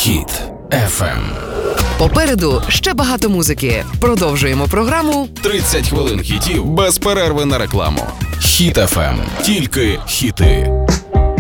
Хіт FM. Попереду ще багато музики. Продовжуємо програму 30 хвилин хітів без перерви на рекламу. Хіт FM. Тільки хіти.